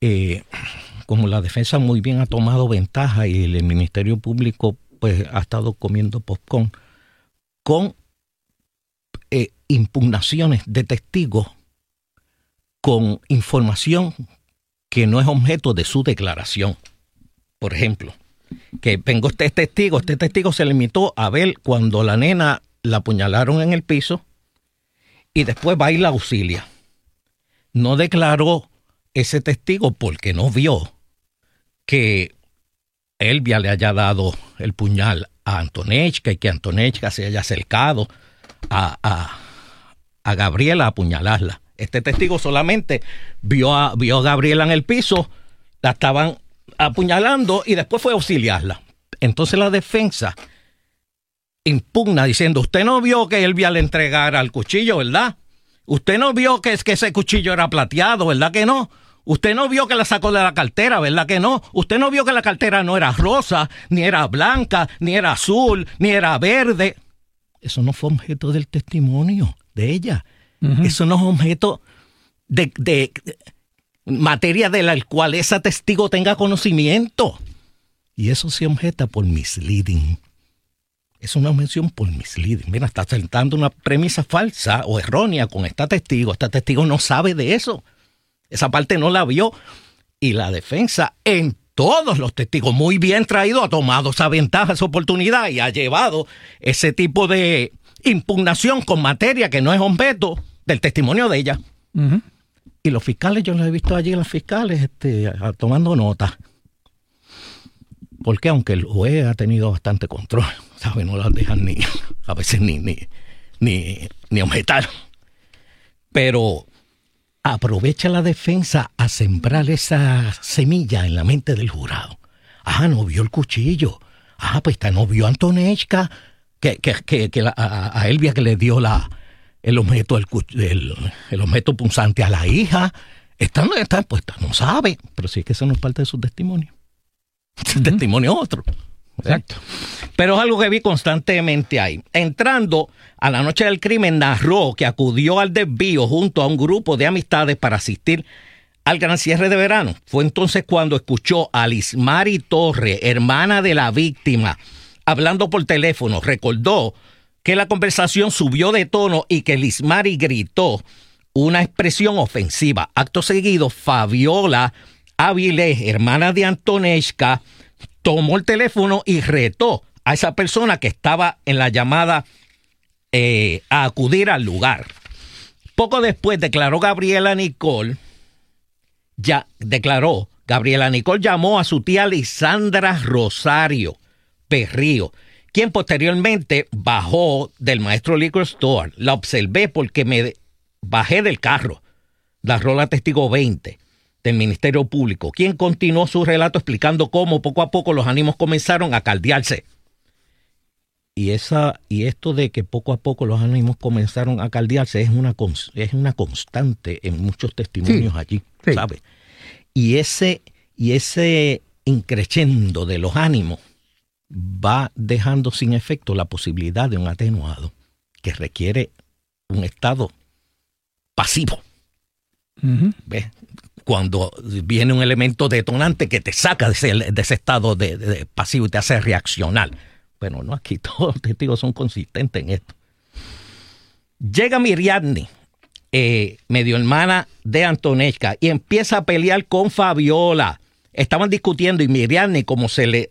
como la defensa muy bien ha tomado ventaja y el Ministerio Público pues ha estado comiendo popcorn con impugnaciones de testigos con información que no es objeto de su declaración. Por ejemplo, que vengo este testigo se limitó a ver cuando la nena la apuñalaron en el piso y después va y la auxilia. No declaró ese testigo porque no vio que Elvia le haya dado el puñal a Antonechka y que Antonechka se haya acercado a Gabriela a apuñalarla. Este testigo solamente vio a Gabriela en el piso, la estaban apuñalando y después fue a auxiliarla. Entonces la defensa impugna diciendo, usted no vio que Elvia le entregara el cuchillo, ¿verdad? Usted no vio que ese cuchillo era plateado, ¿verdad que no? Usted no vio que la sacó de la cartera, ¿verdad que no? Usted no vio que la cartera no era rosa, ni era blanca, ni era azul, ni era verde. Eso no fue objeto del testimonio de ella. Uh-huh. Eso no es objeto de materia de la cual ese testigo tenga conocimiento. Y eso se objeta por misleading. Es una objeción por misleading. Mira, está sentando una premisa falsa o errónea con este testigo. Este testigo no sabe de eso. Esa parte no la vio. Y la defensa en todos los testigos muy bien traído ha tomado esa ventaja, esa oportunidad y ha llevado ese tipo de impugnación con materia que no es objeto del testimonio de ella. Uh-huh. Y los fiscales, yo los he visto allí, los fiscales tomando nota. Porque aunque el juez ha tenido bastante control, ¿sabe? No las dejan a veces ni objetar. Pero aprovecha la defensa a sembrar esa semilla en la mente del jurado. No vio el cuchillo. Pues no vio a Antonechka, a Elvia que le dio el objeto punzante a la hija. Esta no sabe, pero sí es que eso no es parte de su testimonio. Uh-huh. Testimonio otro. Exacto. Pero es algo que vi constantemente ahí. Entrando a la noche del crimen, narró que acudió al desvío junto a un grupo de amistades para asistir al gran cierre de verano. Fue entonces cuando escuchó a Lismari Torre, hermana de la víctima, hablando por teléfono. Recordó que la conversación subió de tono y que Lismari gritó una expresión ofensiva. Acto seguido, Fabiola Avilés, hermana de Antonechka, tomó el teléfono y retó a esa persona que estaba en la llamada a acudir al lugar. Poco después Gabriela Nicole llamó a su tía Lisandra Rosario Perrío, quien posteriormente bajó del Maestro Liquor Store. La observé porque me bajé del carro. Narró la testigo 20 del Ministerio Público, quien continuó su relato explicando cómo poco a poco los ánimos comenzaron a caldearse. Y esto de que poco a poco los ánimos comenzaron a caldearse es una constante en muchos testimonios allí, ¿sabes? Y ese increchendo de los ánimos va dejando sin efecto la posibilidad de un atenuado que requiere un estado pasivo. Uh-huh. ¿Ves? Cuando viene un elemento detonante que te saca de ese estado de pasivo y te hace reaccionar. Bueno, no, aquí todos los testigos son consistentes en esto. Llega Miriadni, medio hermana de Antonechka, y empieza a pelear con Fabiola. Estaban discutiendo y Miriadni como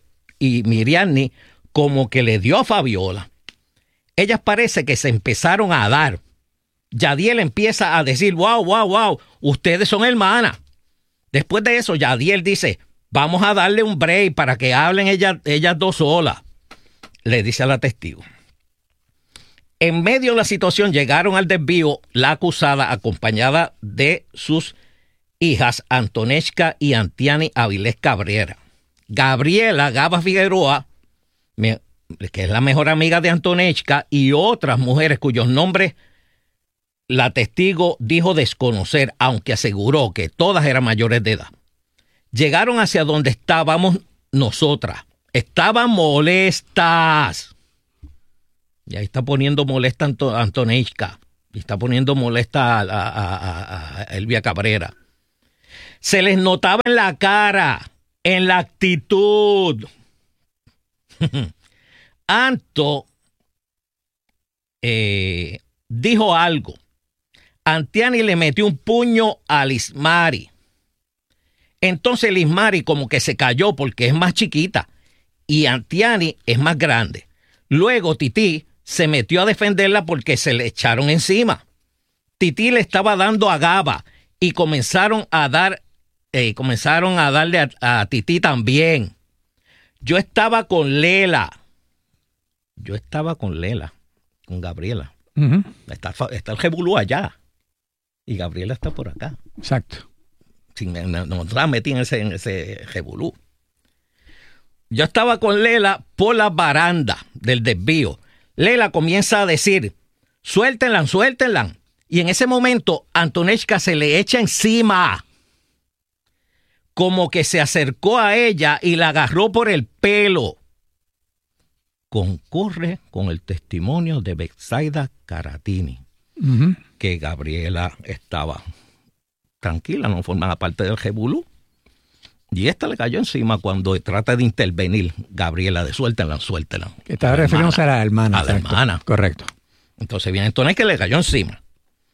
que le dio a Fabiola. Ellas parece que se empezaron a dar. Yadiel empieza a decir, wow, ustedes son hermanas. Después de eso, Yadiel dice, vamos a darle un break para que hablen ellas dos solas. Le dice a la testigo. En medio de la situación llegaron al desvío la acusada acompañada de sus hijas Antonechka y Antiani Avilés Cabrera. Gabriela Gaba Figueroa, que es la mejor amiga de Antonechka, y otras mujeres cuyos nombres la testigo dijo desconocer, aunque aseguró que todas eran mayores de edad. Llegaron hacia donde estábamos nosotras. Estaban molestas. Y ahí está poniendo molesta Antonechka. Y está poniendo molesta a Elvia Cabrera. Se les notaba en la cara, en la actitud. Anto dijo algo. Antiani le metió un puño a Lismari. Entonces Lismari como que se cayó porque es más chiquita y Antiani es más grande. Luego Tití se metió a defenderla porque se le echaron encima. Tití le estaba dando a Gaba y comenzaron a darle a Tití también. Yo estaba con Lela, con Gabriela. Uh-huh. Está el Jebulú allá y Gabriela está por acá. Exacto. No la metí en ese Jebulú. Yo estaba con Lela por la baranda del desvío. Lela comienza a decir, suéltenla, suéltenla. Y en ese momento, Antoneshka se le echa encima. Como que se acercó a ella y la agarró por el pelo. Concurre con el testimonio de Betsaida Caratini, Uh-huh. que Gabriela estaba tranquila, no formaba parte del Jebulú. Y esta le cayó encima cuando trata de intervenir Gabriela de suéltenla, suéltenla. Estaba refiriéndose a la hermana. A la hermana. Correcto. Entonces viene entonces que le cayó encima.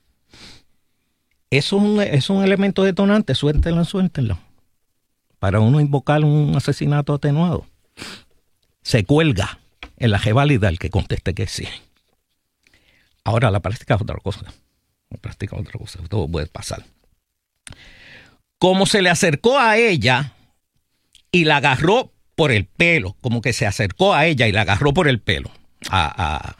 Eso es un elemento detonante, suéltenla, suéltenla. Para uno invocar un asesinato atenuado. Se cuelga en la válida el que conteste que sí. Ahora la práctica es otra cosa. Todo puede pasar. Como se le acercó a ella y la agarró por el pelo, como que se acercó a ella y la agarró por el pelo, a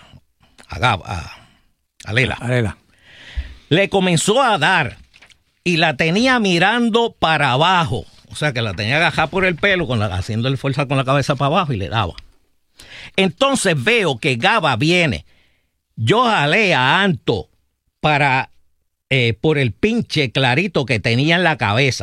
Lela. A Lela. Le comenzó a dar y la tenía mirando para abajo. O sea, que la tenía agajada por el pelo, haciéndole fuerza con la cabeza para abajo y le daba. Entonces veo que Gaba viene. Yo jalé a Anto por el pinche clarito que tenía en la cabeza.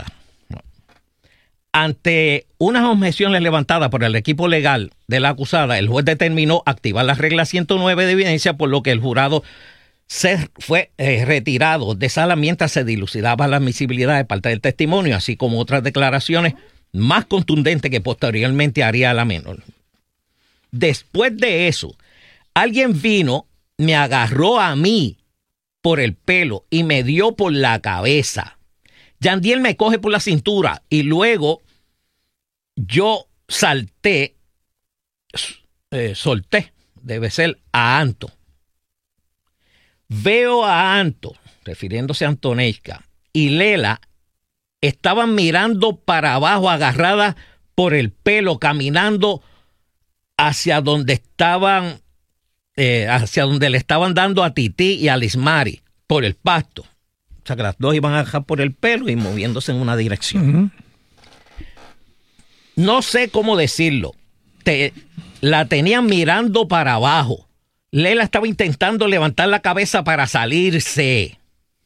Ante unas objeciones levantadas por el equipo legal de la acusada, el juez determinó activar la regla 109 de evidencia, por lo que el jurado fue retirado de sala mientras se dilucidaba la admisibilidad de parte del testimonio, así como otras declaraciones más contundentes que posteriormente haría la menor. Después de eso, alguien vino, me agarró a mí por el pelo y me dio por la cabeza. Yandiel me coge por la cintura y luego yo solté, debe ser a Anto. Veo a Anto, refiriéndose a Antoneshka, y Lela estaban mirando para abajo, agarradas por el pelo, caminando hacia donde estaban, hacia donde le estaban dando a Tití y a Lismari, por el pasto. O sea que las dos iban a agarrar por el pelo y moviéndose en una dirección. Uh-huh. No sé cómo decirlo. La tenían mirando para abajo. Lela estaba intentando levantar la cabeza para salirse.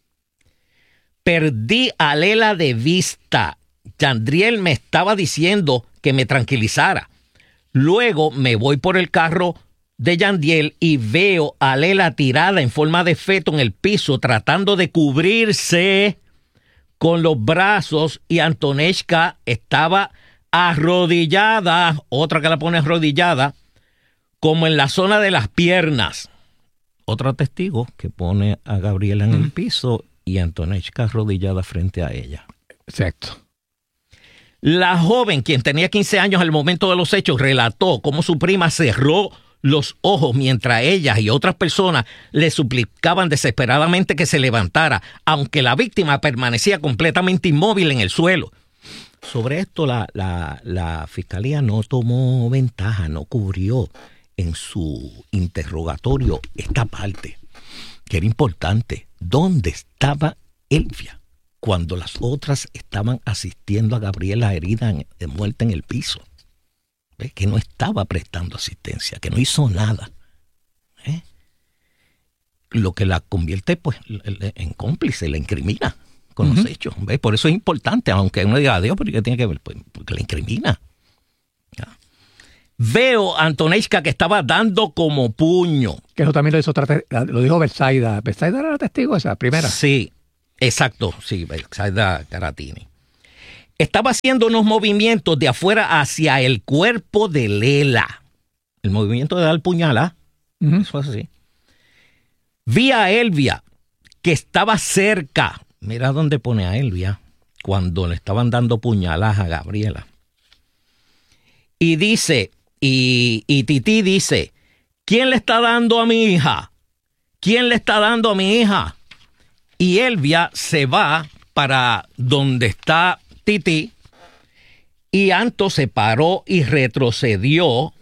Perdí a Lela de vista. Yandriel me estaba diciendo que me tranquilizara. Luego me voy por el carro de Yandiel y veo a Lela tirada en forma de feto en el piso tratando de cubrirse con los brazos, y Antoneshka estaba arrodillada, otra que la pone arrodillada, como en la zona de las piernas. Otro testigo que pone a Gabriela en el piso y Antoneshka arrodillada frente a ella. Exacto. La joven, quien tenía 15 años al momento de los hechos, relató cómo su prima cerró los ojos mientras ella y otras personas le suplicaban desesperadamente que se levantara, aunque la víctima permanecía completamente inmóvil en el suelo. Sobre esto la fiscalía no tomó ventaja, no cubrió en su interrogatorio esta parte, que era importante. ¿Dónde estaba Elvia cuando las otras estaban asistiendo a Gabriela herida de muerte en el piso? ¿Ves? Que no estaba prestando asistencia, que no hizo nada. Lo que la convierte pues en cómplice, la incrimina con los hechos. ¿Ves? Por eso es importante, aunque uno diga, Dios, pero ¿qué tiene que ver? Pues, porque la incrimina. ¿Ya? Veo a Antoneshka que estaba dando como puño. Que eso también lo dijo Betsaida. ¿Betsaida era la testigo esa primera? Sí, exacto, sí, Betsaida Caratini. estaba haciendo unos movimientos de afuera hacia el cuerpo de Lela. El movimiento de dar puñalada. Eso es así. Vi a Elvia, que estaba cerca. Mira dónde pone a Elvia cuando le estaban dando puñaladas a Gabriela. Y dice, y Tití dice, ¿quién le está dando a mi hija? ¿Quién le está dando a mi hija? Y Elvia se va para donde está Tití, y Anto se paró y retrocedió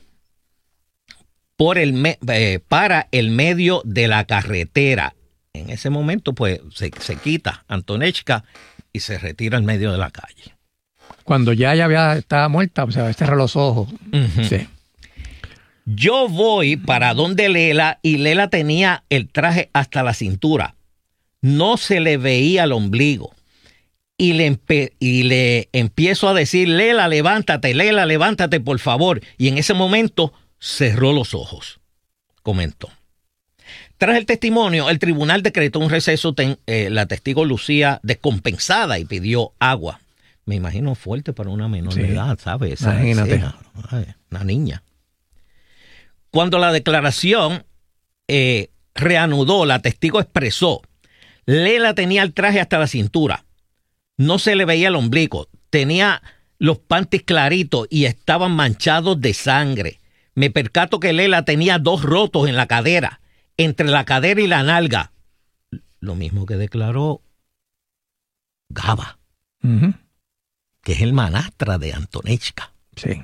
para el medio de la carretera. En ese momento, pues, se quita Antonechka y se retira al medio de la calle. Cuando ya estaba muerta, o sea, cerró los ojos. Sí. Yo voy para donde Lela, y Lela tenía el traje hasta la cintura. No se le veía el ombligo. Y le empiezo a decir, Lela, levántate, por favor. Y en ese momento cerró los ojos, comentó. Tras el testimonio, el tribunal decretó un receso. La testigo lucía descompensada y pidió agua. Me imagino fuerte para una menor de edad, ¿sabes? Imagínate. Una niña. Cuando la declaración reanudó, la testigo expresó, Lela tenía el traje hasta la cintura. No se le veía el ombligo. Tenía los panties claritos y estaban manchados de sangre. Me percato que Lela tenía 2 rotos en la cadera, entre la cadera y la nalga. Lo mismo que declaró Gaba, que es el manastra de Antonechka. Sí.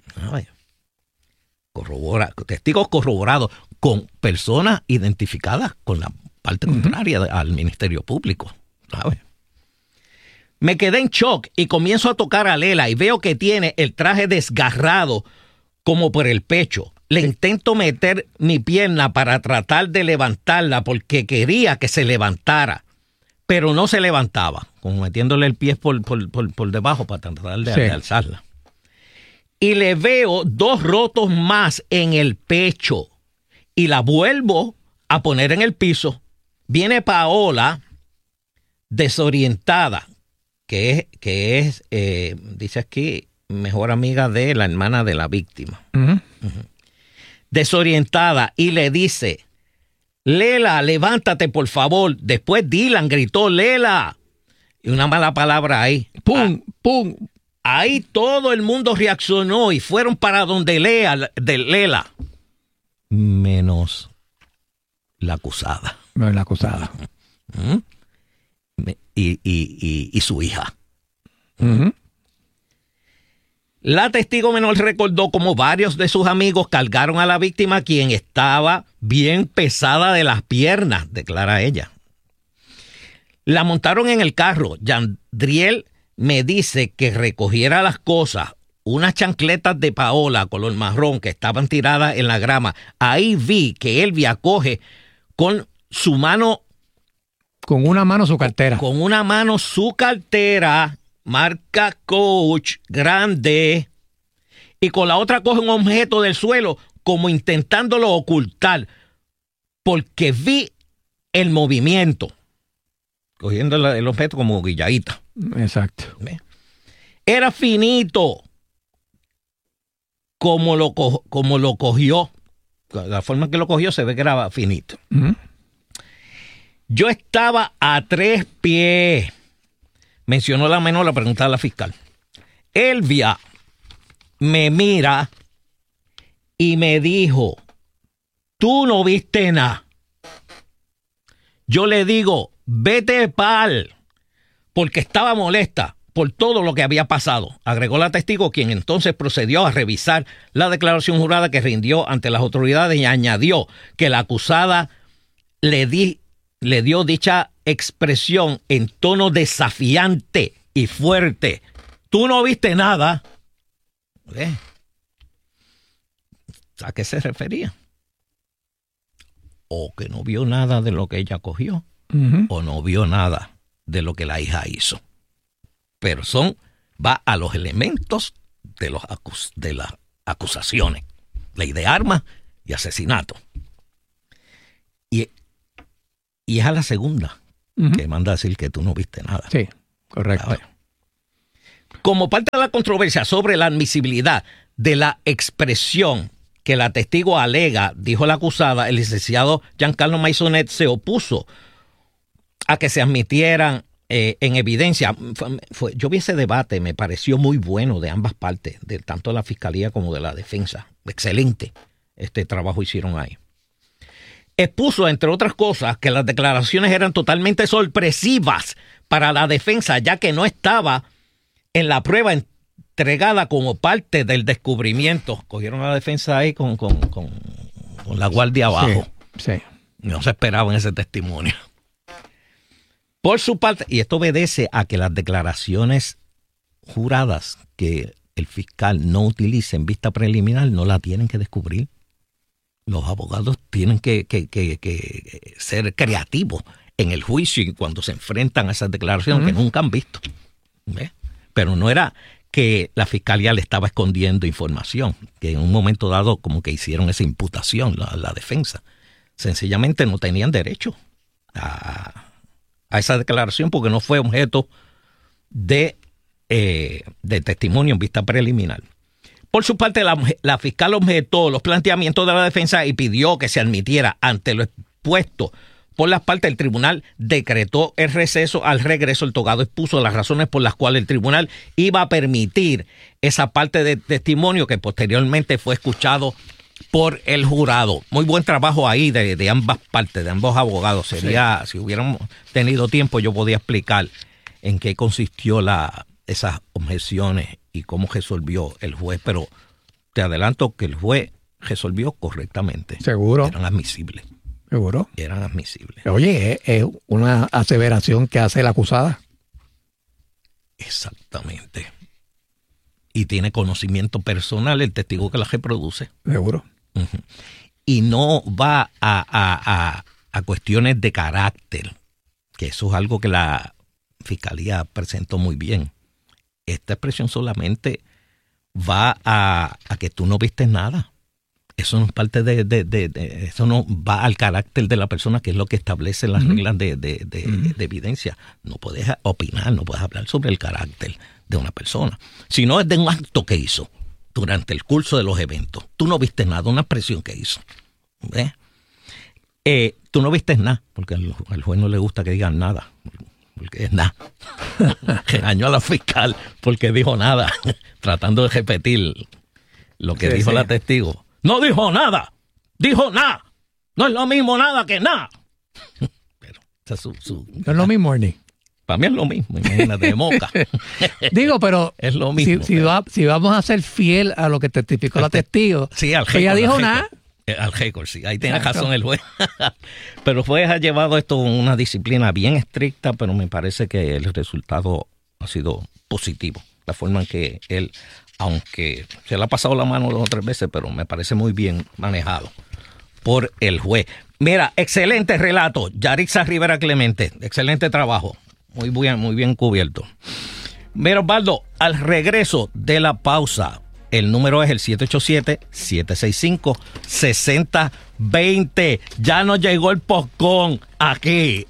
Testigos corroborados con personas identificadas con la parte contraria al Ministerio Público. ¿Sabes? Me quedé en shock y comienzo a tocar a Lela y veo que tiene el traje desgarrado como por el pecho. Le intento meter mi pierna para tratar de levantarla porque quería que se levantara, pero no se levantaba, como metiéndole el pie por debajo para tratar de alzarla. Y le veo 2 rotos más en el pecho y la vuelvo a poner en el piso. Viene Paola, desorientada, que es dice aquí, mejor amiga de la hermana de la víctima. Desorientada, y le dice, Lela, levántate, por favor. Después Dylan gritó, Lela. Y una mala palabra ahí. ¡Pum! ¡Pum! Ahí todo el mundo reaccionó y fueron para donde Lela. Menos la acusada. Menos la acusada. Y su hija. La testigo menor recordó cómo varios de sus amigos cargaron a la víctima, quien estaba bien pesada de las piernas, declara ella. La montaron en el carro. Yandriel me dice que recogiera las cosas, unas chancletas de Paola color marrón que estaban tiradas en la grama. Ahí vi que Elvia coge con su mano... Con una mano su cartera. Con una mano su cartera, marca Coach, grande, y con la otra coge un objeto del suelo como intentándolo ocultar, porque vi el movimiento, cogiendo el objeto como guilladita. Exacto. Era finito como lo cogió. La forma en que lo cogió se ve que era finito. Yo estaba a 3 pies, mencionó la menor a preguntar a la fiscal. Elvia me mira y me dijo, tú no viste nada. Yo le digo, vete pal, porque estaba molesta por todo lo que había pasado, agregó la testigo, quien entonces procedió a revisar la declaración jurada que rindió ante las autoridades y añadió que la acusada le dio dicha expresión en tono desafiante y fuerte. Tú no viste nada. ¿A qué se refería? O que no vio nada de lo que ella cogió, o no vio nada de lo que la hija hizo. Pero va a los elementos de las acusaciones. Ley de armas y asesinato. Y es a la segunda que manda a decir que tú no viste nada. Sí, correcto. Como parte de la controversia sobre la admisibilidad de la expresión que la testigo alega, dijo la acusada, el licenciado Giancarlo Maisonet se opuso a que se admitieran en evidencia. Yo vi ese debate, me pareció muy bueno de ambas partes, de tanto de la fiscalía como de la defensa. Excelente este trabajo hicieron ahí. Expuso, entre otras cosas, que las declaraciones eran totalmente sorpresivas para la defensa, ya que no estaba en la prueba entregada como parte del descubrimiento. Cogieron a la defensa ahí con la guardia abajo. Sí, sí. No se esperaba en ese testimonio. Por su parte, y esto obedece a que las declaraciones juradas que el fiscal no utilice en vista preliminar no la tienen que descubrir. Los abogados tienen que ser creativos en el juicio y cuando se enfrentan a esas declaraciones que nunca han visto. ¿Ves? Pero no era que la fiscalía le estaba escondiendo información, que en un momento dado como que hicieron esa imputación, la defensa. Sencillamente no tenían derecho a esa declaración porque no fue objeto de testimonio en vista preliminar. Por su parte, la fiscal objetó los planteamientos de la defensa y pidió que se admitiera ante lo expuesto por las partes. El tribunal decretó el receso. Al regreso, el togado expuso las razones por las cuales el tribunal iba a permitir esa parte de testimonio que posteriormente fue escuchado por el jurado. Muy buen trabajo ahí de ambas partes, de ambos abogados. Sería, si hubiéramos tenido tiempo, yo podía explicar en qué consistió esas objeciones y cómo resolvió el juez, pero te adelanto que el juez resolvió correctamente. Seguro. Eran admisibles. Seguro. Eran admisibles. Oye, es una aseveración que hace la acusada. Exactamente. Y tiene conocimiento personal el testigo que la reproduce. Seguro. Uh-huh. Y no va a cuestiones de carácter, que eso es algo que la fiscalía presentó muy bien. Esta expresión solamente va a que tú no viste nada. Eso no es parte eso no va al carácter de la persona, que es lo que establece las reglas de evidencia. No puedes opinar, no puedes hablar sobre el carácter de una persona, sino es de un acto que hizo durante el curso de los eventos. Tú no viste nada, una expresión que hizo. ¿Ves? Tú no viste nada, porque al juez no le gusta que digan nada, porque es nada. Regañó a la fiscal porque dijo nada, tratando de repetir lo que dijo la testigo. No dijo nada, dijo nada. No es lo mismo nada que nada. Pero no es lo mismo, Ernie. Para mí es lo mismo, imagínate, de moca. Digo, pero es lo mismo. Si vamos a ser fiel a lo que testificó la testigo, sí, ella dijo nada. Al récord, sí, ahí tiene razón el juez. Pero el juez ha llevado esto una disciplina bien estricta, pero me parece que el resultado ha sido positivo. La forma en que él, aunque se le ha pasado la mano 2 o 3 veces, pero me parece muy bien manejado por el juez. Mira, excelente relato, Yarixa Rivera Clemente, excelente trabajo, muy bien cubierto. Mira, Osvaldo, al regreso de la pausa, el número es el 787-765-6020. Ya nos llegó el postcón aquí.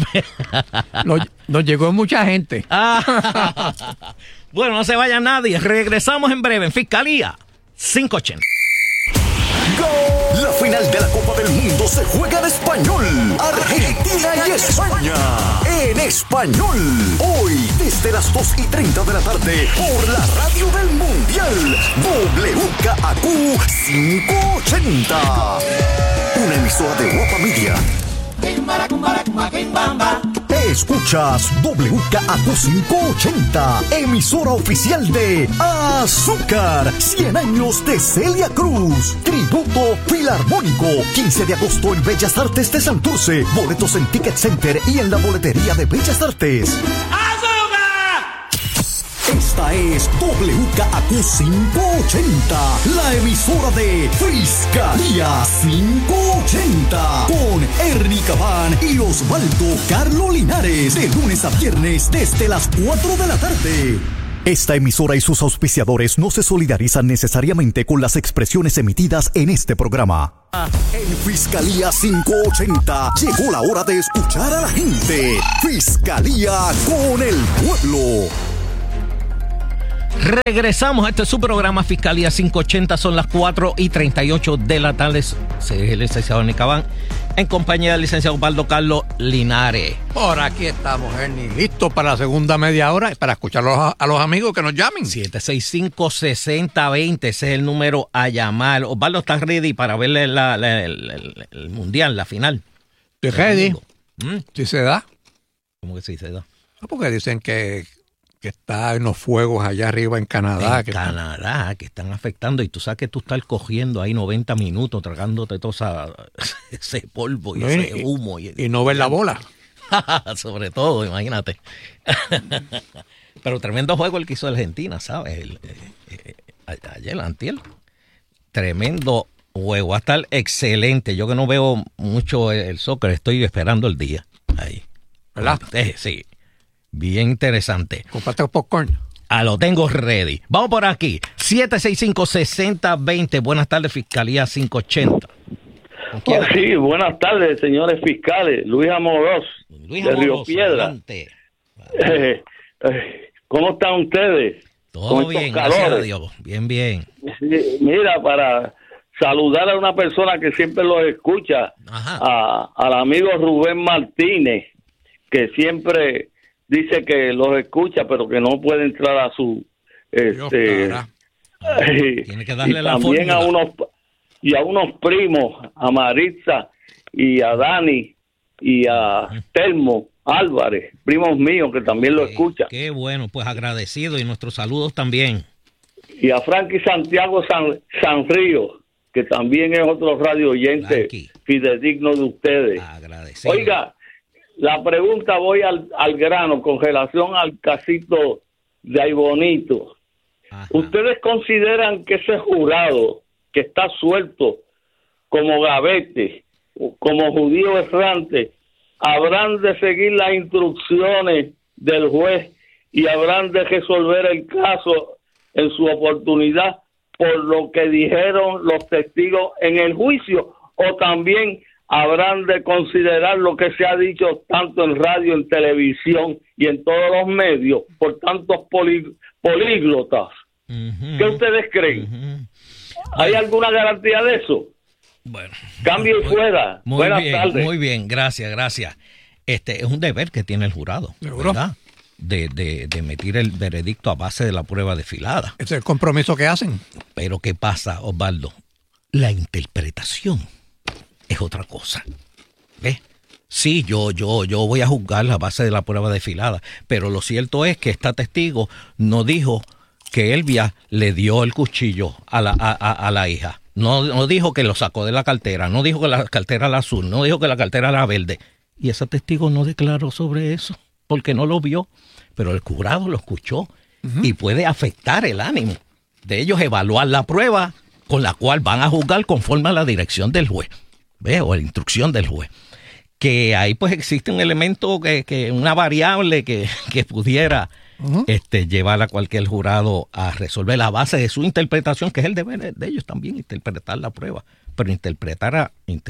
Nos llegó mucha gente. Bueno, no se vaya nadie. Regresamos en breve en Fiscalía 580. ¡Gol! La final de la Copa del Mundo se juega en español. Argentina y España. En español. Hoy, desde las 2:30 de la tarde, por la radio del Mundial. WKAQ 580. Una emisora de Guapa Media. Escuchas WKAQ 580, emisora oficial de Azúcar, 100 años de Celia Cruz, tributo filarmónico, 15 de agosto en Bellas Artes de Santurce, boletos en Ticket Center y en la boletería de Bellas Artes. Esta es WKAQ 580, la emisora de Fiscalía 580, con Ernie Cabán y Osvaldo Carlo Linares, de lunes a viernes desde las 4 de la tarde. Esta emisora y sus auspiciadores no se solidarizan necesariamente con las expresiones emitidas en este programa. En Fiscalía 580 llegó la hora de escuchar a la gente. Fiscalía con el pueblo. Regresamos a este su programa Fiscalía 580, son las 4:38 de la tarde. Soy el licenciado Ernie Cabán, en compañía del licenciado Osvaldo Carlos Linares. Por aquí estamos, Ernie, listos para la segunda media hora y para escuchar a los amigos que nos llamen. 765-6020, ese es el número a llamar. Osvaldo, ¿estás ready para ver el mundial, la final? Estoy ready. Si se da. ¿Cómo que sí se da? Porque dicen que está en los fuegos allá arriba en Canadá. Que están afectando, y tú sabes que tú estás cogiendo ahí 90 minutos tragándote todo ese polvo y ese humo. Y no ver la bola. Sobre todo, imagínate. Pero tremendo juego el que hizo Argentina, ¿sabes? Ayer, antier. Tremendo juego, va a estar excelente. Yo que no veo mucho el soccer, estoy esperando el día. Ahí. ¿Verdad? Sí. Bien interesante. Comparte popcorn. Lo tengo ready. Vamos por aquí. 765-6020. Buenas tardes, Fiscalía 580. Sí, buenas tardes, señores fiscales. Luis Amorós, de Río Piedra. ¿Cómo están ustedes? Todo bien, gracias a Dios. Bien. Mira, para saludar a una persona que siempre los escucha, al amigo Rubén Martínez, que siempre dice que los escucha, pero que no puede entrar a su tiene que darle la también fórmula. a unos primos, a Maritza y a Dani y a Telmo Álvarez, primos míos que también lo escuchan. Qué bueno, pues agradecido, y nuestros saludos también. Y a Frankie Santiago Sanrío, que también es otro radio oyente fidedigno de ustedes. Agradecido. Oiga, la pregunta, voy al grano con relación al casito de Aybonito. ¿Ustedes consideran que ese jurado que está suelto como gavete, como judío errante, habrán de seguir las instrucciones del juez y habrán de resolver el caso en su oportunidad por lo que dijeron los testigos en el juicio, o también habrán de considerar lo que se ha dicho tanto en radio, en televisión y en todos los medios por tantos políglotas? ¿Qué ustedes creen? ¿Hay alguna garantía de eso? Bueno, cambio y fuera. Buenas tardes. Muy bien, gracias. Es un deber que tiene el jurado, ¿verdad? De emitir el veredicto a base de la prueba desfilada. Ese es el compromiso que hacen. Pero ¿qué pasa, Osvaldo? La interpretación es otra cosa. ¿Ves? Sí, yo voy a juzgar a base de la prueba desfilada, pero lo cierto es que esta testigo no dijo que Elvia le dio el cuchillo a la hija. No dijo que lo sacó de la cartera, no dijo que la cartera era azul, no dijo que la cartera era verde. Y ese testigo no declaró sobre eso, porque no lo vio. Pero el jurado lo escuchó y puede afectar el ánimo de ellos evaluar la prueba con la cual van a juzgar conforme a la dirección del juez, ¿ves? O la instrucción del juez. Que ahí pues existe un elemento, una variable que pudiera llevar a cualquier jurado a resolver la base de su interpretación, que es el deber de ellos también, interpretar la prueba, pero interpretarla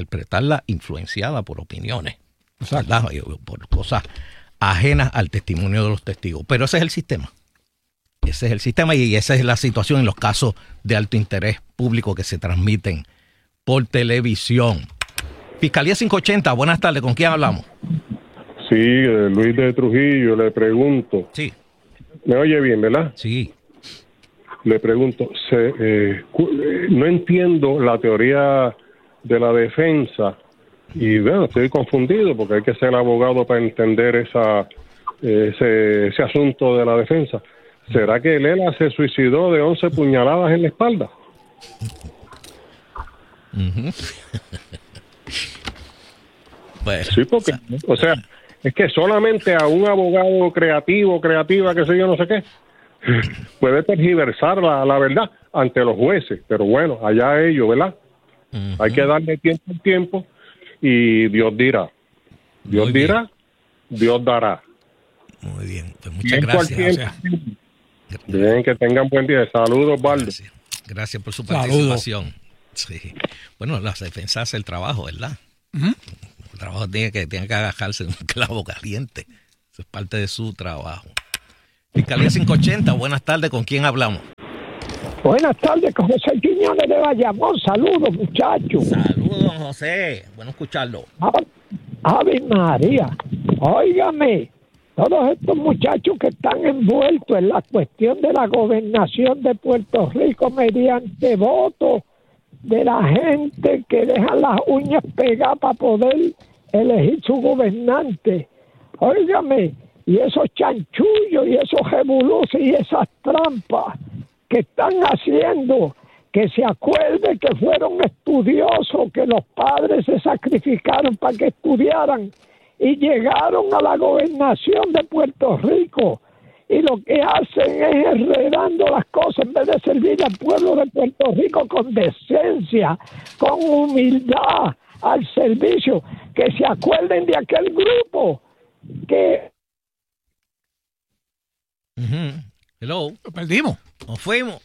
influenciada por opiniones, ¿verdad? Por cosas ajenas al testimonio de los testigos. Pero ese es el sistema. Ese es el sistema y esa es la situación en los casos de alto interés público que se transmiten por televisión. Fiscalía 580, buenas tardes, ¿con quién hablamos? Sí, Luis de Trujillo, le pregunto. Sí. ¿Me oye bien, verdad? Sí. Le pregunto, no entiendo la teoría de la defensa y bueno, estoy confundido porque hay que ser abogado para entender ese asunto de la defensa. ¿Será que Lela se suicidó de 11 puñaladas en la espalda? Bueno, sí, porque, o sea, es que solamente a un abogado creativa, que sé yo, no sé qué, puede tergiversar la verdad ante los jueces, pero bueno, allá ellos, ¿verdad? Hay que darle tiempo al tiempo y Dios dirá. Dios dirá, Dios dará. Muy bien, pues muchas gracias. Bien, que tengan buen día. Saludos, Osvaldo. Gracias por su participación. Sí. Bueno, la defensa hace el trabajo, ¿verdad? El trabajo tiene que agajarse en un clavo caliente. Eso es parte de su trabajo. Fiscalía 580, buenas tardes, ¿con quién hablamos? Buenas tardes, con José Quiñones de Bayamón. Saludos, muchachos. Saludos, don José. Bueno escucharlo. Ave María. Óigame, todos estos muchachos que están envueltos en la cuestión de la gobernación de Puerto Rico mediante votos de la gente que dejan las uñas pegadas para poder elegir su gobernante. Óigame, y esos chanchullos y esos revoluces y esas trampas que están haciendo, que se acuerde que fueron estudiosos, que los padres se sacrificaron para que estudiaran y llegaron a la gobernación de Puerto Rico, y lo que hacen es enredando las cosas en vez de servir al pueblo de Puerto Rico con decencia, con humildad al servicio. Que se acuerden de aquel grupo que... Hello. Lo perdimos. Nos fuimos.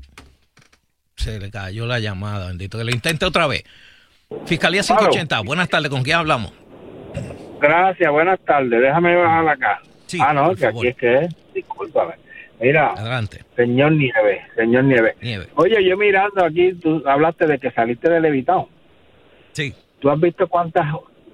Se le cayó la llamada, bendito. Que lo intente otra vez. Fiscalía 580, buenas tardes, ¿con quién hablamos? Gracias, buenas tardes. Déjame bajar acá. Sí, no, por que favor. aquí es que es. Discúlpame. Mira, Adelante. señor Nieve. Oye, yo mirando aquí, tú hablaste de que saliste de Levitown. Sí. ¿Tú has visto cuántas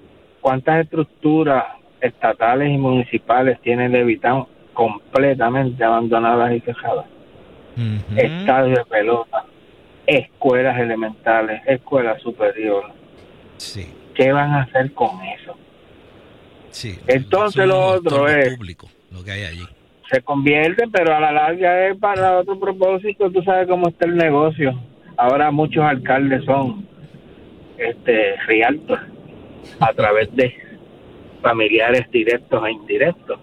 estructuras estatales y municipales tiene Levitown completamente abandonadas y cejadas? Estadios de pelota, escuelas elementales, escuelas superiores. Sí. ¿Qué van a hacer con eso? Sí. Entonces lo otro es público, lo que hay allí. Se convierten, pero a la larga es para otro propósito. Tú sabes cómo está el negocio. Ahora muchos alcaldes son realtors a través de familiares directos e indirectos.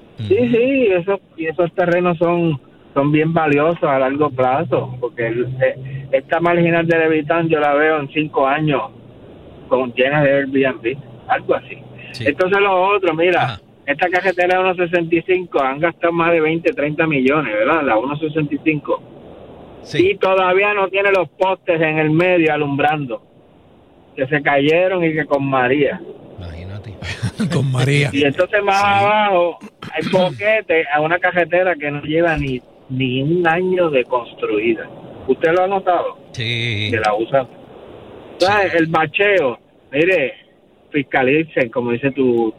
Sí, esos terrenos son bien valiosos a largo plazo, porque esta marginal de Levitown yo la veo en 5 años llena de Airbnb, algo así. Sí. Entonces los otros, mira, esta carretera de 165 han gastado más de 20, 30 millones, ¿verdad? La 165. Sí. Y todavía no tiene los postes en el medio alumbrando, que se cayeron y que con María. Imagínate. Con María. Y entonces más abajo hay boquete a una carretera que no lleva ni un año de construida. ¿Usted lo ha notado? Sí. Que la usa. ¿Sabes? El bacheo, mire, fiscalicen, como dice tu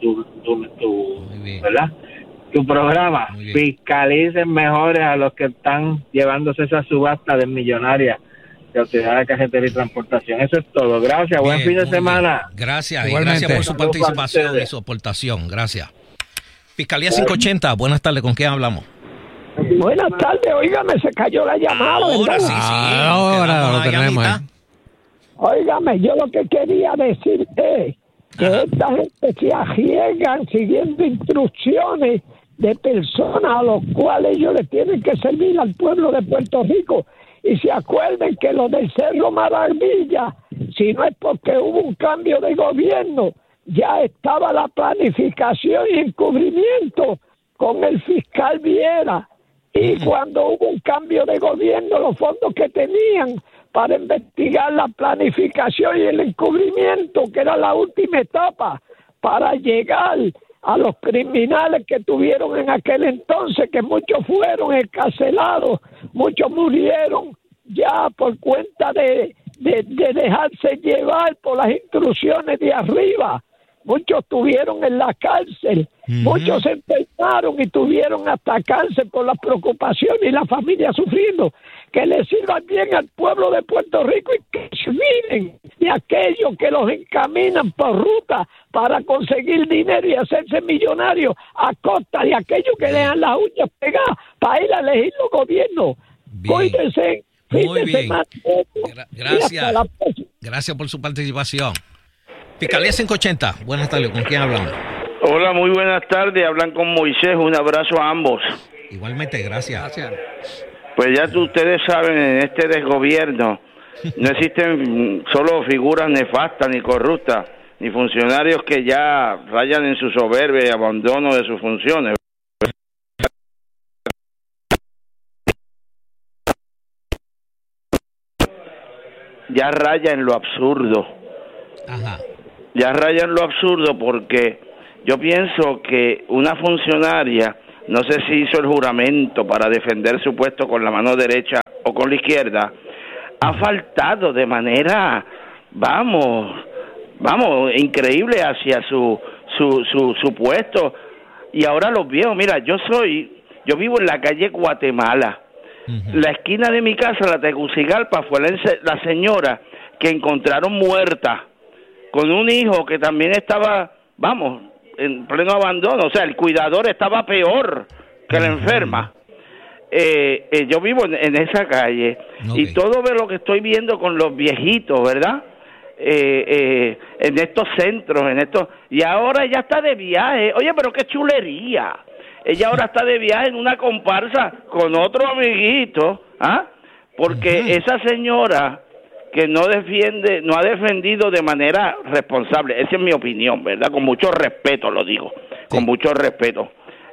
¿verdad? Tu programa, fiscalicen mejores a los que están llevándose esa subasta de millonarias de Autoridad de Carretera y Transportación. Eso es todo. Gracias. Buen fin de semana. Bien. Gracias. Y gracias por su participación y su aportación. Gracias. Fiscalía 580, buenas tardes. ¿Con quién hablamos? Buenas tardes. Óigame, se cayó la llamada. Ahora ¿verdad? sí. Ahora lo tenemos. Óigame, yo lo que quería decir es que esta gente se arriesgan siguiendo instrucciones de personas a los cuales ellos le tienen que servir al pueblo de Puerto Rico. Y se acuerden que lo del Cerro Maravilla, si no es porque hubo un cambio de gobierno, ya estaba la planificación y encubrimiento con el fiscal Viera. Y cuando hubo un cambio de gobierno, los fondos que tenían para investigar la planificación y el encubrimiento, que era la última etapa para llegar a los criminales que tuvieron en aquel entonces, que muchos fueron encarcelados, muchos murieron ya por cuenta de dejarse llevar por las instrucciones de arriba. Muchos estuvieron en la cárcel, muchos se enfermaron y tuvieron hasta cáncer por la preocupación y la familia sufriendo. Que le sirvan bien al pueblo de Puerto Rico y que se olviden de aquellos que los encaminan por ruta para conseguir dinero y hacerse millonarios a costa de aquellos que dejan las uñas pegadas para ir a elegir los gobiernos. Cuídense. Muy bien. Gracias. Gracias por su participación. Fiscalía 580, buenas tardes, ¿con quién hablamos? Hola, muy buenas tardes, hablan con Moisés, un abrazo a ambos. Igualmente, gracias. Pues ya ustedes saben, en este desgobierno no existen solo figuras nefastas ni corruptas, ni funcionarios que ya rayan en su soberbia y abandono de sus funciones. Ya raya en lo absurdo. Ajá. Ya raya en lo absurdo porque yo pienso que una funcionaria no sé si hizo el juramento para defender su puesto con la mano derecha o con la izquierda, ha faltado de manera, vamos, increíble hacia su puesto. Y ahora los viejos, mira, yo vivo en la calle Guatemala. La esquina de mi casa, la Tegucigalpa, fue la señora que encontraron muerta con un hijo que también estaba, en pleno abandono. O sea, el cuidador estaba peor que la enferma. Yo vivo en esa calle, y todo lo que estoy viendo con los viejitos, ¿verdad? En estos centros, y ahora ella está de viaje. Oye, pero qué chulería. Ella ahora está de viaje en una comparsa con otro amiguito, porque esa señora que no ha defendido de manera responsable, esa es mi opinión, ¿verdad? Con mucho respeto lo digo, con mucho respeto.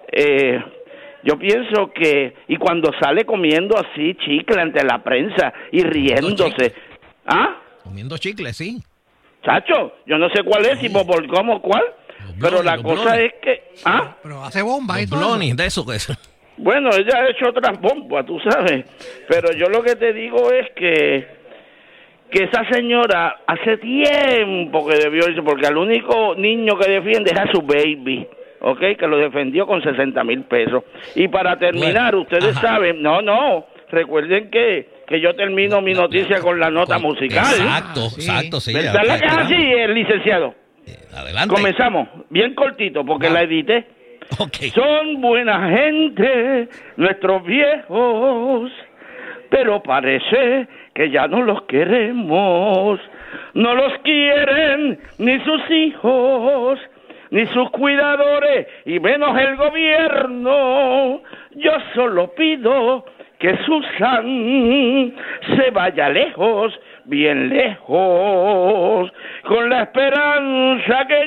Yo pienso que, y cuando sale comiendo así chicle ante la prensa y riéndose, comiendo chicle, sí. Chacho, yo no sé cuál es, cuál, pero la cosa es que, pero hace bomba y todo. Blonis, de eso que es. Bueno, ella ha hecho otras bombas, tú sabes, pero yo lo que te digo es que esa señora hace tiempo que debió irse, porque al único niño que defiende es a su baby, que lo defendió con 60,000 pesos. Y para terminar, ustedes saben, recuerden que yo termino mi noticia con la nota musical. Exacto, sí. ¿Verdad la que es así, el licenciado? Adelante. Comenzamos, bien cortito, porque la edité. Son buena gente nuestros viejos, pero parece que ya no los queremos. No los quieren ni sus hijos, ni sus cuidadores, y menos el gobierno. Yo solo pido que Susan se vaya lejos, bien lejos, con la esperanza que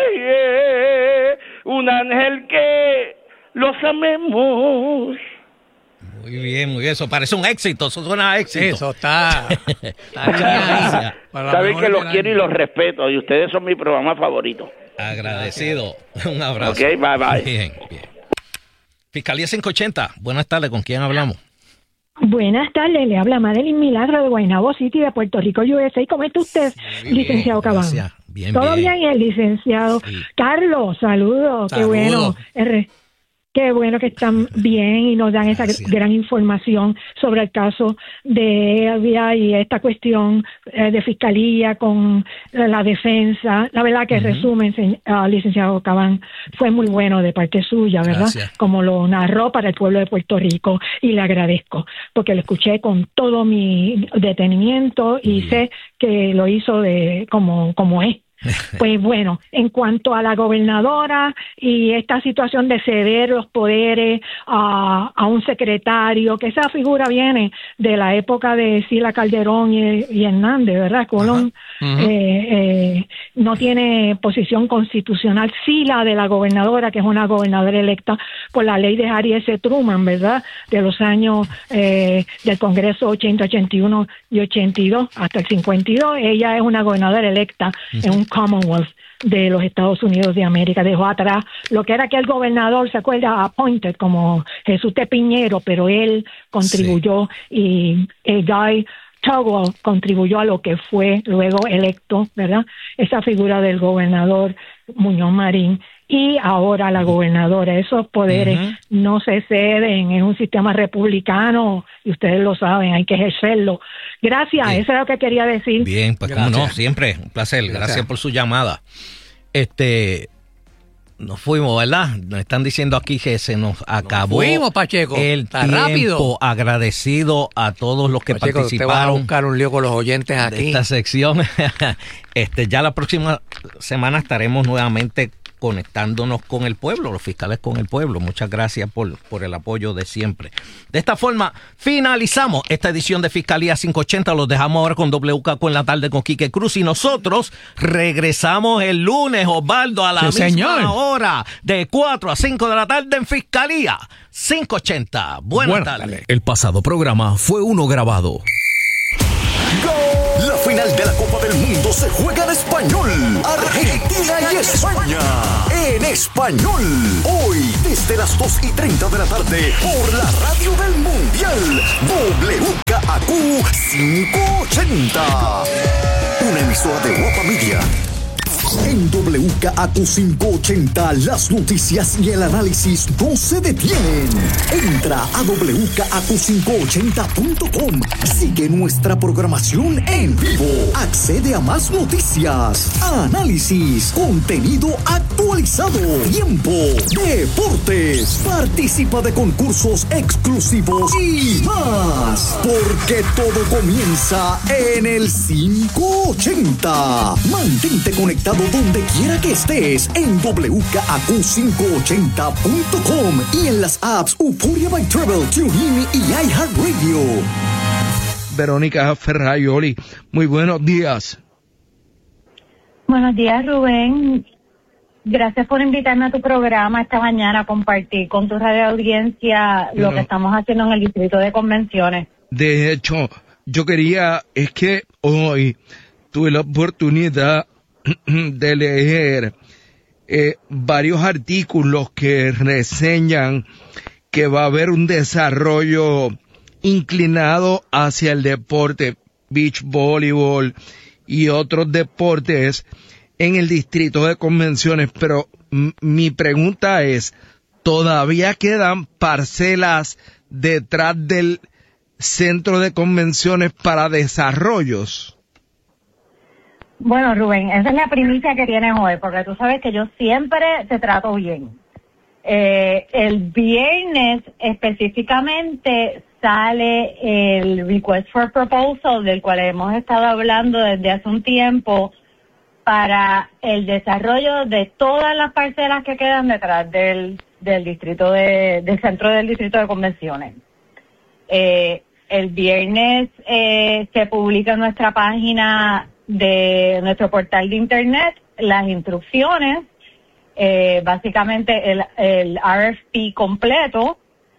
llegue un ángel que los amemos. Muy bien, eso parece un éxito, eso suena a éxito. Eso está Saben que los quiero y los respeto, y ustedes son mi programa favorito. Agradecido. Un abrazo. Ok, bye. Bien. Fiscalía 580, buenas tardes, ¿con quién hablamos? Buenas tardes, le habla Madeline Milagro de Guaynabo City, de Puerto Rico, USA. ¿Cómo está usted, licenciado Cabán? Bien, ¿Todo bien, el licenciado? Sí. Carlos, saludos. Qué bueno. Qué bueno que están bien y nos dan esa gran información sobre el caso de Elvia y esta cuestión de fiscalía con la defensa. La verdad que el resumen, licenciado Cabán, fue muy bueno de parte suya, ¿verdad? Gracias. Como lo narró para el pueblo de Puerto Rico, y le agradezco, porque lo escuché con todo mi detenimiento y sé que lo hizo como es. Pues bueno, en cuanto a la gobernadora y esta situación de ceder los poderes a un secretario, que esa figura viene de la época de Sila Calderón y Hernández, ¿verdad? Colón no tiene posición constitucional, sí la de la gobernadora, que es una gobernadora electa por la ley de Harry S. Truman, ¿verdad? De los años del Congreso 80, 81 y 82 hasta el 52. Ella es una gobernadora electa en un Commonwealth de los Estados Unidos de América. Dejó atrás lo que era aquel gobernador, ¿se acuerda? Appointed, como Jesús de Piñero, pero él contribuyó y Guy Tugwell contribuyó a lo que fue luego electo, ¿verdad? Esa figura del gobernador Muñoz Marín, y ahora la gobernadora. Esos poderes no se ceden, es un sistema republicano y ustedes lo saben, hay que ejercerlo. Gracias, eso es lo que quería decir. Bien, pues como no, siempre un placer. Gracias por su llamada. Nos fuimos, ¿verdad? Nos están diciendo aquí que se nos acabó. Fuimos, Pacheco. El tiempo. Rápido. Agradecido a todos los que Pacheco, participaron. Te vas a buscar un lío con los oyentes aquí. De esta sección. Ya la próxima semana estaremos nuevamente conectándonos con el pueblo, los fiscales con el pueblo. Muchas gracias por el apoyo de siempre. De esta forma, finalizamos esta edición de Fiscalía 580. Los dejamos ahora con WKQ en la tarde con Quique Cruz, y nosotros regresamos el lunes, Osvaldo, a la misma hora, de 4 a 5 de la tarde en Fiscalía 580. Buenas tardes. El pasado programa fue uno grabado. La final de la Copa del Mundo se juega en español. Argentina y España. En español. Hoy, desde las 2:30 de la tarde, por la radio del Mundial. WKAQ 580. Una emisora de Guapa Media. En WKAQ 580, las noticias y el análisis no se detienen. Entra a WKAQ580.com. Sigue nuestra programación en vivo. Accede a más noticias, análisis, contenido actualizado, tiempo, deportes. Participa de concursos exclusivos y más. Porque todo comienza en el 580. Mantente conectado donde quiera que estés en WKAQ580.com y en las apps Euphoria by Travel, TuneIn y iHeartRadio. Verónica Ferraioli, muy buenos días. Buenos días, Rubén. Gracias por invitarme a tu programa esta mañana a compartir con tu radio audiencia lo que estamos haciendo en el Distrito de Convenciones. De hecho, yo quería, es que hoy tuve la oportunidad de leer varios artículos que reseñan que va a haber un desarrollo inclinado hacia el deporte, beach voleibol y otros deportes en el Distrito de Convenciones, pero mi pregunta es, ¿todavía quedan parcelas detrás del Centro de Convenciones para desarrollos? Bueno, Rubén, esa es la primicia que tienes hoy, porque tú sabes que yo siempre te trato bien. El viernes específicamente sale el Request for Proposal, del cual hemos estado hablando desde hace un tiempo, para el desarrollo de todas las parcelas que quedan detrás del distrito del centro del Distrito de Convenciones. El viernes se publica en nuestra página de nuestro portal de internet las instrucciones, básicamente el RFP completo,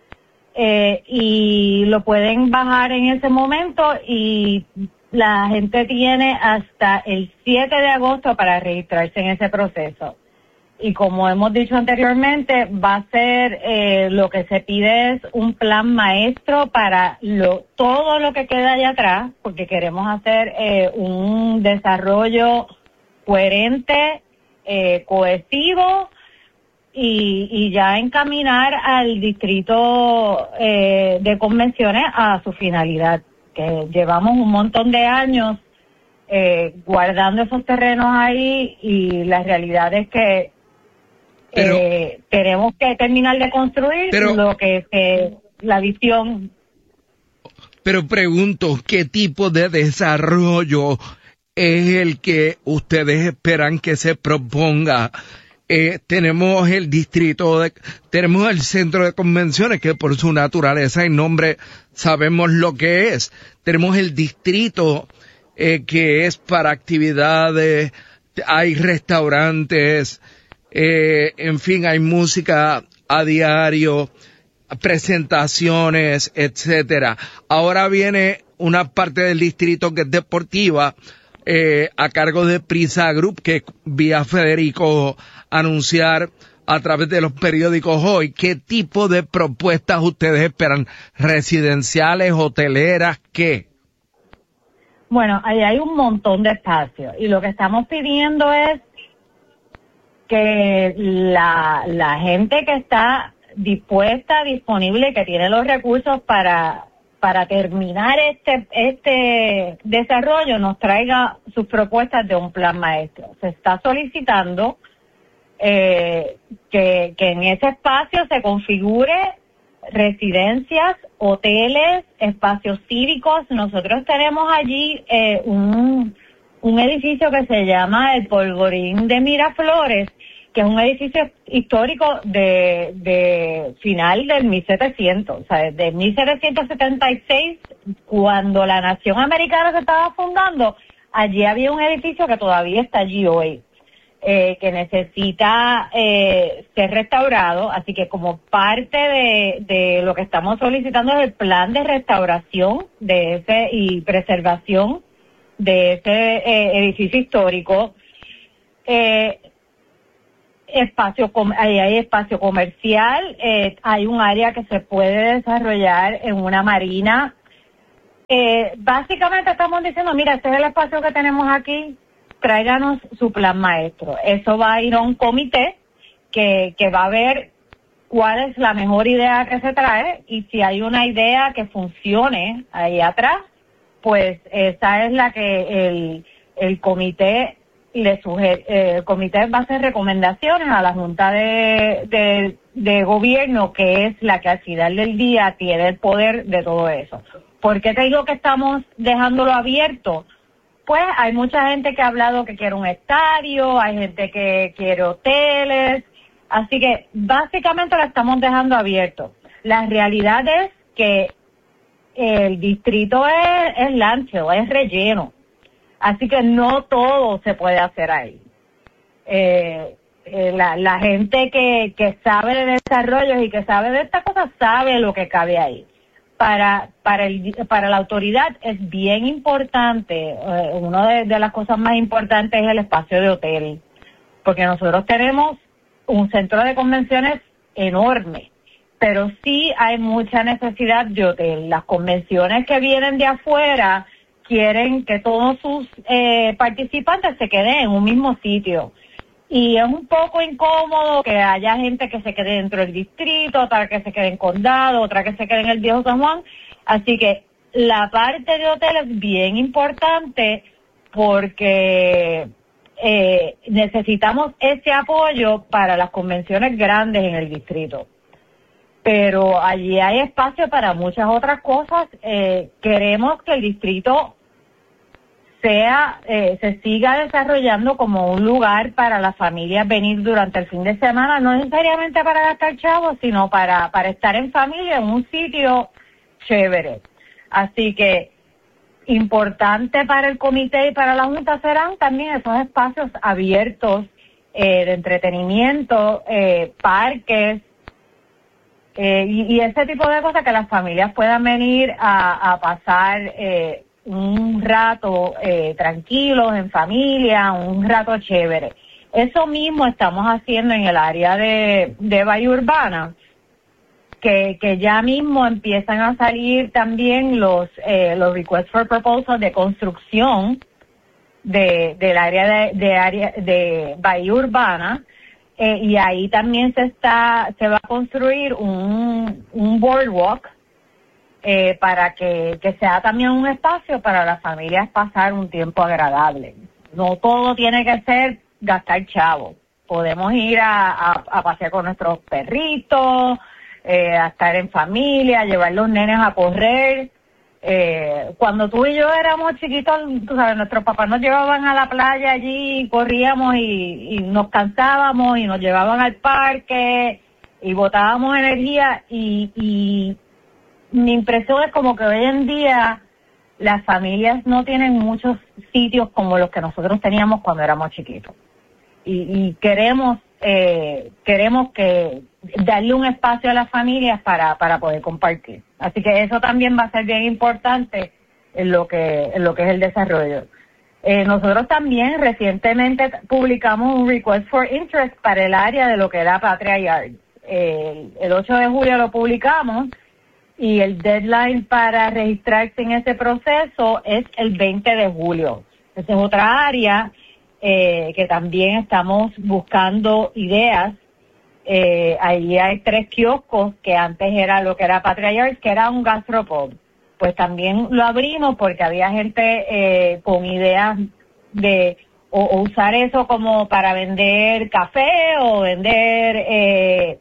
y lo pueden bajar en ese momento y la gente tiene hasta el 7 de agosto para registrarse en ese proceso. Y como hemos dicho anteriormente, va a ser lo que se pide es un plan maestro para todo lo que queda allá atrás, porque queremos hacer un desarrollo coherente, cohesivo y ya encaminar al distrito de convenciones a su finalidad, que llevamos un montón de años guardando esos terrenos ahí y la realidad es que tenemos que terminar de construir lo que la visión. Pero pregunto, ¿qué tipo de desarrollo es el que ustedes esperan que se proponga? Tenemos el tenemos el centro de convenciones, que por su naturaleza y nombre sabemos lo que es. Tenemos el distrito, que es para actividades, hay restaurantes, en fin, hay música a diario, presentaciones, etcétera. Ahora viene una parte del distrito que es deportiva, a cargo de Prisa Group, que vi a Federico anunciar a través de los periódicos hoy. ¿Qué tipo de propuestas ustedes esperan? ¿Residenciales, hoteleras, qué? Bueno, ahí hay un montón de espacios y lo que estamos pidiendo es que la gente que está dispuesta, disponible, que tiene los recursos para terminar este desarrollo, nos traiga sus propuestas de un plan maestro. Se está solicitando que en ese espacio se configure residencias, hoteles, espacios cívicos. Nosotros tenemos allí un edificio que se llama el Polvorín de Miraflores, que es un edificio histórico de final del 1700, o sea, desde 1776, cuando la nación americana se estaba fundando, allí había un edificio que todavía está allí hoy, que necesita ser restaurado, así que como parte de lo que estamos solicitando es el plan de restauración de ese y preservación ese edificio histórico. Hay espacio comercial, hay un área que se puede desarrollar en una marina. Básicamente estamos diciendo, mira, este es el espacio que tenemos aquí, tráiganos su plan maestro. Eso va a ir a un comité que va a ver cuál es la mejor idea que se trae, y si hay una idea que funcione ahí atrás, pues esa es la que el comité le sugiere. El comité va a hacer recomendaciones a la Junta de Gobierno, que es la que al final del día tiene el poder de todo eso. ¿Por qué te digo que estamos dejándolo abierto? Pues hay mucha gente que ha hablado que quiere un estadio, hay gente que quiere hoteles, así que básicamente lo estamos dejando abierto. La realidad es que el distrito es Lancho, es relleno, así que no todo se puede hacer ahí. La gente que sabe de desarrollos y que sabe de estas cosas sabe lo que cabe ahí. Para la autoridad es bien importante, una de las cosas más importantes es el espacio de hotel, porque nosotros tenemos un centro de convenciones enorme, pero sí hay mucha necesidad de hotel. Las convenciones que vienen de afuera quieren que todos sus participantes se queden en un mismo sitio. Y es un poco incómodo que haya gente que se quede dentro del distrito, otra que se quede en condado, otra que se quede en el Viejo San Juan. Así que la parte de hotel es bien importante porque necesitamos ese apoyo para las convenciones grandes en el distrito. Pero allí hay espacio para muchas otras cosas. Queremos que el distrito se siga desarrollando como un lugar para las familias venir durante el fin de semana, no necesariamente para gastar chavos, sino para estar en familia en un sitio chévere. Así que importante para el comité y para la Junta serán también esos espacios abiertos de entretenimiento, parques, y ese tipo de cosas, que las familias puedan venir a pasar un rato tranquilos, en familia, un rato chévere. Eso mismo estamos haciendo en el área de Bahía Urbana, que ya mismo empiezan a salir también los requests for proposals de construcción del área de Bahía Urbana, y ahí también se va a construir un boardwalk para que sea también un espacio para las familias pasar un tiempo agradable. No todo tiene que ser gastar chavos. Podemos ir a pasear con nuestros perritos, a estar en familia, llevar los nenes a correr. Cuando tú y yo éramos chiquitos, tú sabes, nuestros papás nos llevaban a la playa allí, corríamos y nos cansábamos y nos llevaban al parque y botábamos energía y mi impresión es como que hoy en día las familias no tienen muchos sitios como los que nosotros teníamos cuando éramos chiquitos. Y queremos que darle un espacio a las familias para poder compartir. Así que eso también va a ser bien importante en lo que es el desarrollo. Nosotros también recientemente publicamos un request for interest para el área de lo que era Patria Yards. El 8 de julio lo publicamos. Y el deadline para registrarse en ese proceso es el 20 de julio. Esa es otra área que también estamos buscando ideas. Allí hay 3 kioscos que antes era lo que era Patria Yards, que era un gastropub. Pues también lo abrimos porque había gente con ideas de o usar eso como para vender café o vender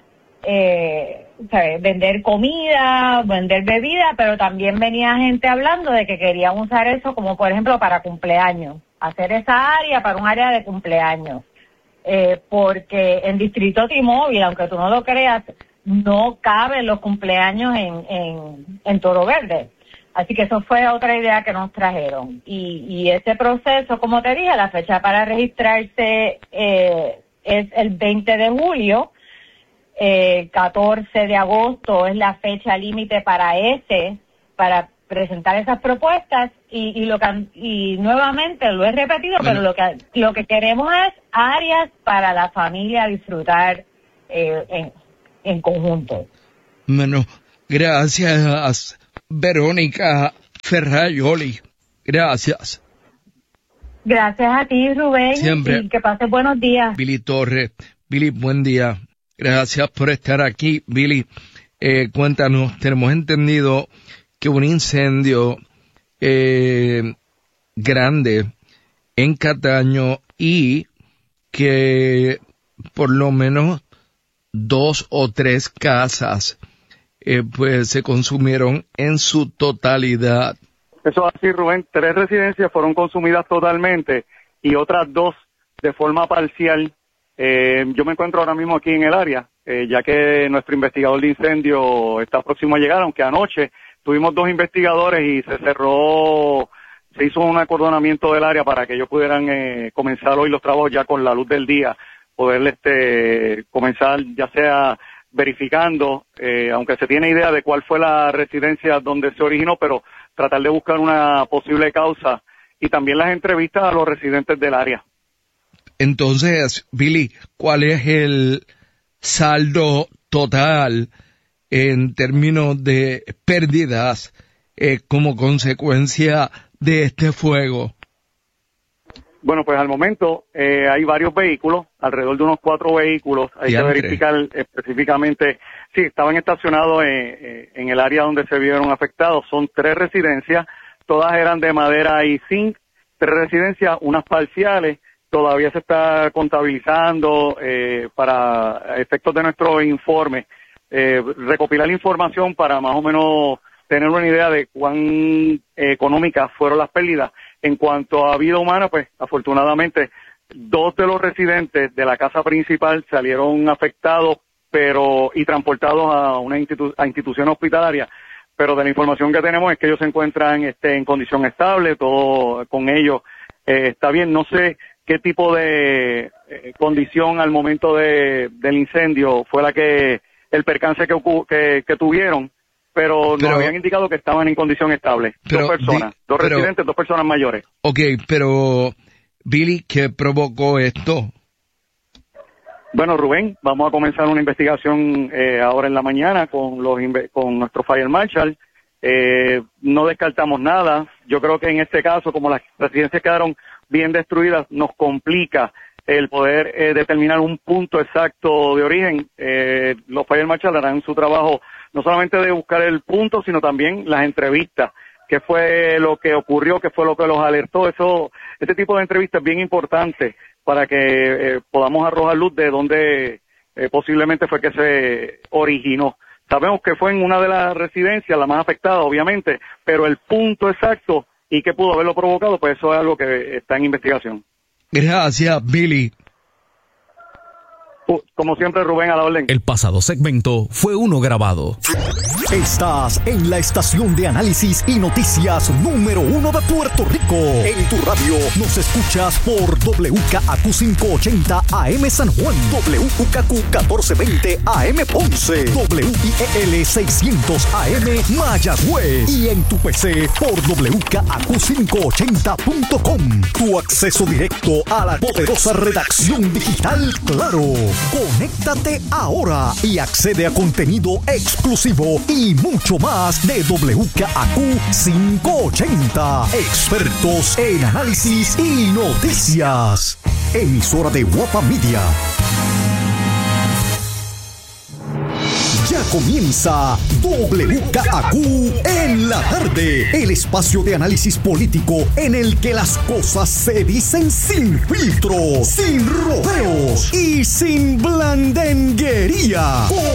vender comida, vender bebida, pero también venía gente hablando de que querían usar eso como, por ejemplo, para cumpleaños, hacer esa área para un área de cumpleaños, porque en Distrito T-Mobile, aunque tú no lo creas, no caben los cumpleaños en Toro Verde. Así que eso fue otra idea que nos trajeron. Y ese proceso, como te dije, la fecha para registrarse es el 20 de julio, 14 de agosto es la fecha límite para presentar esas propuestas y nuevamente lo he repetido, pero lo que queremos es áreas para la familia disfrutar en conjunto. Bueno, gracias, Verónica Ferraioli. Gracias. Gracias a ti, Rubén. Siempre. Y que pases buenos días. Billy Torres. Billy, buen día. Gracias por estar aquí. Billy, cuéntanos, tenemos entendido que un incendio grande en Cataño y que por lo menos 2 o 3 casas pues se consumieron en su totalidad. Eso es así, Rubén. 3 residencias fueron consumidas totalmente y otras 2 de forma parcial. Yo me encuentro ahora mismo aquí en el área, ya que nuestro investigador de incendio está próximo a llegar, aunque anoche tuvimos 2 investigadores y se hizo un acordonamiento del área para que ellos pudieran comenzar hoy los trabajos ya con la luz del día, poder comenzar ya sea verificando, aunque se tiene idea de cuál fue la residencia donde se originó, pero tratar de buscar una posible causa y también las entrevistas a los residentes del área. Entonces, Billy, ¿cuál es el saldo total en términos de pérdidas como consecuencia de este fuego? Bueno, pues al momento hay varios vehículos, alrededor de unos 4 vehículos. Hay que verificar específicamente. Sí, estaban estacionados en el área donde se vieron afectados. Son 3 residencias, todas eran de madera y zinc. 3 residencias, unas parciales. Todavía se está contabilizando para efectos de nuestro informe. Recopilar información para más o menos tener una idea de cuán económicas fueron las pérdidas. En cuanto a vida humana, pues afortunadamente 2 de los residentes de la casa principal salieron afectados y transportados a una institución hospitalaria, pero de la información que tenemos es que ellos se encuentran en condición estable, todo con ellos está bien. No sé qué tipo de condición al momento del incendio fue el percance que tuvieron, pero nos habían indicado que estaban en condición estable. 2 personas, 2 residentes, 2 personas mayores. Ok, pero Billy, ¿qué provocó esto? Bueno, Rubén, vamos a comenzar una investigación ahora en la mañana con nuestro Fire Marshal. No descartamos nada. Yo creo que en este caso, como las residencias quedaron bien destruidas, nos complica el poder determinar un punto exacto de origen. Los Fire Marshal harán su trabajo no solamente de buscar el punto, sino también las entrevistas. ¿Qué fue lo que ocurrió? ¿Qué fue lo que los alertó? Este tipo de entrevistas es bien importante para que podamos arrojar luz de dónde posiblemente fue que se originó. Sabemos que fue en una de las residencias, la más afectada, obviamente, pero el punto exacto y qué pudo haberlo provocado, pues eso es algo que está en investigación. Gracias, Billy. Como siempre, Rubén, a la orden. El pasado segmento fue uno grabado. Estás en la estación de análisis y noticias número 1 de Puerto Rico. En tu radio nos escuchas por WKAQ 580 AM San Juan, WKQ 1420 AM Ponce, WIEL 600 AM Mayagüez y en tu PC por WKAQ580.com. Tu acceso directo a la poderosa redacción digital Claro. Conéctate ahora y accede a contenido exclusivo y mucho más de WKAQ 580. Expertos en análisis y noticias. Emisora de Guapa Media. Ya comienza WKAQ en la tarde, el espacio de análisis político en el que las cosas se dicen sin filtro, sin rodeos y sin blandenguería.